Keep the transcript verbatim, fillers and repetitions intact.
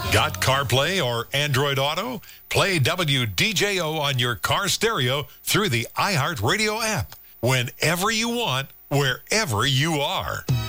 Got CarPlay or Android Auto? Play W D J O on your car stereo through the iHeartRadio app. Whenever you want, wherever you are.